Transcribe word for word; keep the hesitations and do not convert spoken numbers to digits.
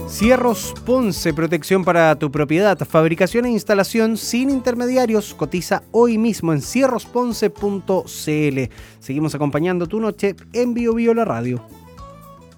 Cierros Ponce, protección para tu propiedad, fabricación e instalación sin intermediarios. Cotiza hoy mismo en cierros ponce punto c l. Seguimos acompañando tu noche en Bio Bio la Radio.